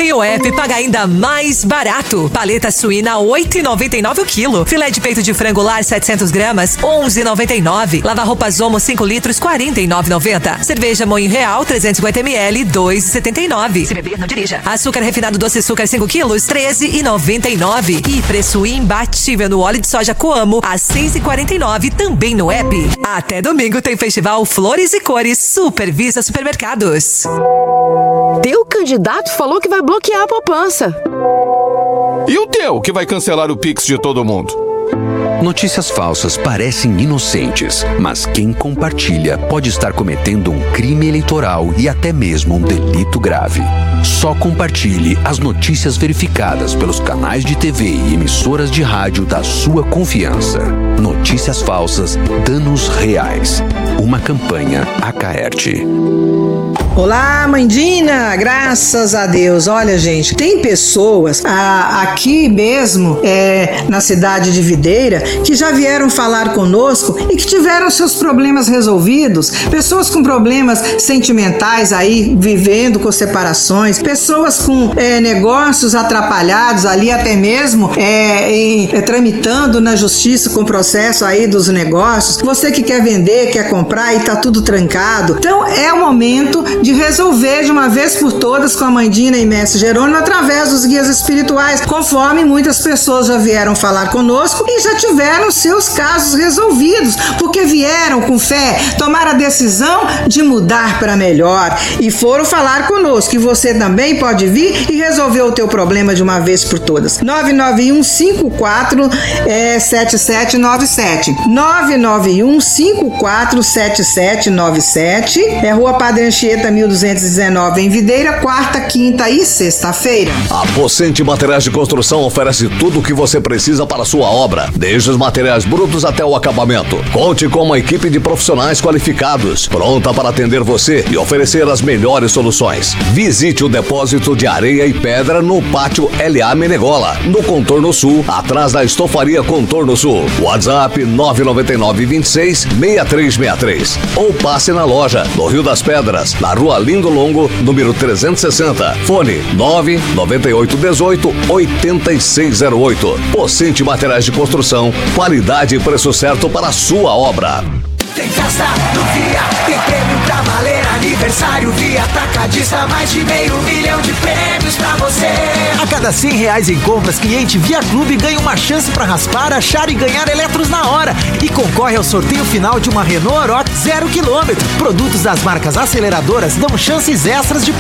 tem o app paga ainda mais barato. Paleta suína 8,99 o quilo. Filé de peito de frango lar 700 gramas 11,99. Lava roupas Omo 5 litros 49,90. Cerveja Moinho Real 350 ml 2,79. Se beber, não dirija. Açúcar refinado doce açúcar 5 quilos 13,99. E preço imbatível no óleo de soja Coamo a 6,49 também no app. Até domingo tem festival Flores e Cores Supervisa Supermercados. Teu candidato falou que vai bloquear a poupança. E o teu, que vai cancelar o Pix de todo mundo? Notícias falsas parecem inocentes, mas quem compartilha pode estar cometendo um crime eleitoral e até mesmo um delito grave. Só compartilhe as notícias verificadas pelos canais de TV e emissoras de rádio da sua confiança. Notícias falsas, danos reais. Uma campanha Acaerte. Olá, Mandina, graças a Deus. Olha, gente, tem pessoas aqui mesmo, na cidade de Videira, que já vieram falar conosco e que tiveram seus problemas resolvidos. Pessoas com problemas sentimentais aí, vivendo com separações, pessoas com negócios atrapalhados ali, até mesmo tramitando na justiça com o processo aí dos negócios. Você que quer vender, quer comprar e tá tudo trancado. Então é o momento de resolver de uma vez por todas com a Mandina e Mestre Jerônimo através dos guias espirituais, conforme muitas pessoas já vieram falar conosco e já tiveram seus casos resolvidos, porque vieram com fé, tomaram a decisão de mudar para melhor e foram falar conosco. E você também pode vir e resolver o teu problema de uma vez por todas. 991547797 991547797 é Rua Padre Anchieta 1219 em Videira, quarta, quinta e sexta-feira. A Pocente Materiais de Construção oferece tudo o que você precisa para a sua obra, desde os materiais brutos até o acabamento. Conte com uma equipe de profissionais qualificados, pronta para atender você e oferecer as melhores soluções. Visite o depósito de areia e pedra no Pátio LA Menegola, no Contorno Sul, atrás da Estofaria Contorno Sul. WhatsApp 99926-6363. Ou passe na loja, no Rio das Pedras, na Rua Lindo Longo, número 360. Fone 99818-8608. Pocente Materiais de Construção, qualidade e preço certo para a sua obra. Tem festa no Via, tem prêmio pra valer, aniversário Via Atacadista, mais de 500 mil de prêmios pra você. A cada R$100 em compras, cliente Via Clube ganha uma chance pra raspar, achar e ganhar eletros na hora e concorre ao sorteio final de uma Renault Oroch 0 km. Produtos das marcas aceleradoras dão chances extras de